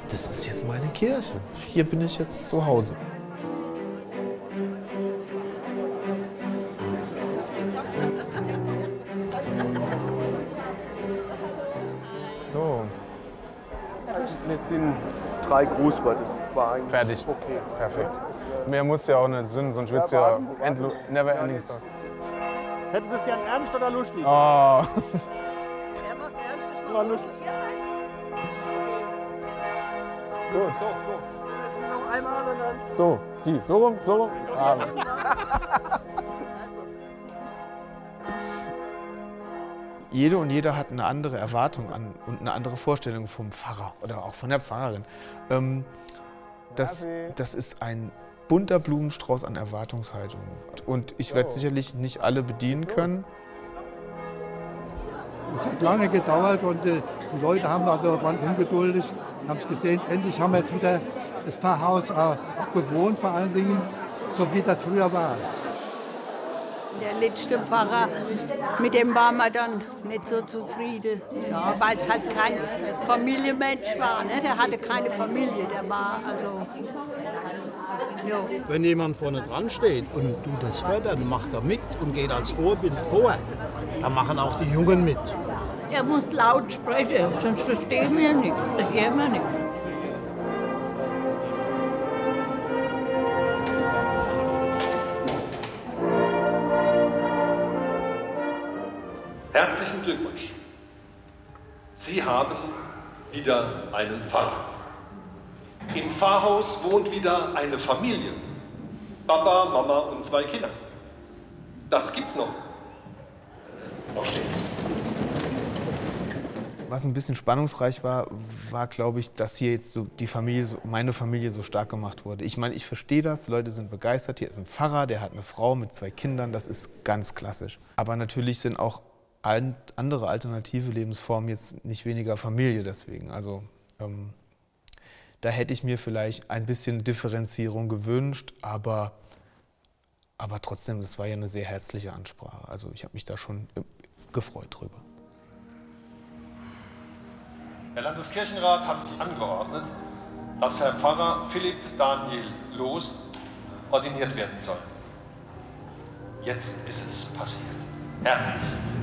das ist jetzt meine Kirche. Hier bin ich jetzt zu Hause. So. Das sind 3 Grußworte. Fertig. Okay. Perfekt. Mehr muss ja auch nicht sein, sonst wird es ja never ending sein. Hätten Sie es gern ernst oder lustig? Oh. Er macht ernst, ich War mach lustig. Gut. noch einmal und dann. So, wie? So rum? So rum? Ah. Jede und jeder hat eine andere Erwartung an und eine andere Vorstellung vom Pfarrer oder auch von der Pfarrerin. Das ist ein bunter Blumenstrauß an Erwartungshaltungen. Und ich werde sicherlich nicht alle bedienen können. Es hat lange gedauert und die Leute waren ungeduldig, haben es gesehen. Endlich haben wir jetzt wieder das Pfarrhaus auch bewohnt, vor allen Dingen, so wie das früher war. Der letzte Pfarrer, mit dem waren wir dann nicht so zufrieden, ja, weil es halt kein Familienmensch war. Ne? Der hatte keine Familie, der war also. Jo. Wenn jemand vorne dran steht und du das fördern, macht er mit und geht als Vorbild vor, dann machen auch die Jungen mit. Er muss laut sprechen, sonst verstehen wir nichts, da hören wir nichts. Herzlichen Glückwunsch. Sie haben wieder einen Pfarrer. Im Pfarrhaus wohnt wieder eine Familie. Papa, Mama und 2 Kinder. Das gibt's noch. Noch stehen. Was ein bisschen spannungsreich war, glaube ich, dass hier jetzt so die Familie, meine Familie so stark gemacht wurde. Ich meine, ich verstehe das, Leute sind begeistert. Hier ist ein Pfarrer, der hat eine Frau mit 2 Kindern, das ist ganz klassisch. Aber natürlich sind auch andere alternative Lebensformen jetzt nicht weniger Familie deswegen. Also da hätte ich mir vielleicht ein bisschen Differenzierung gewünscht, aber trotzdem, das war ja eine sehr herzliche Ansprache. Also ich habe mich da schon gefreut drüber. Der Landeskirchenrat hat angeordnet, dass Herr Pfarrer Philipp Daniel Loos ordiniert werden soll. Jetzt ist es passiert. Herzlich